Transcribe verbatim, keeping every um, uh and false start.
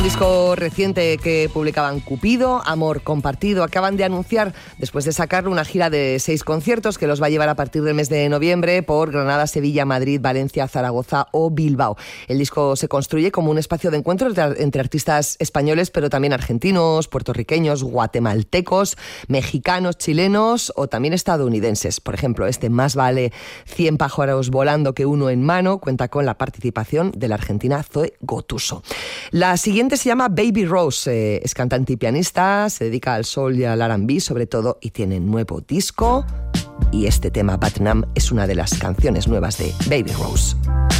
Disco reciente que publicaban Cupido, Amor Compartido. Acaban de anunciar, después de sacar una gira de seis conciertos que los va a llevar a partir del mes de noviembre por Granada, Sevilla, Madrid, Valencia, Zaragoza o Bilbao. El disco se construye como un espacio de encuentro entre artistas españoles, pero también argentinos, puertorriqueños, guatemaltecos, mexicanos, chilenos o también estadounidenses. Por ejemplo, este Más vale cien pájaros volando que uno en mano cuenta con la participación de la argentina Zoe Gotuso. La siguiente se llama Baby Rose, eh, es cantante y pianista, se dedica al soul y al R and B sobre todo y tiene nuevo disco y este tema Batnam es una de las canciones nuevas de Baby Rose.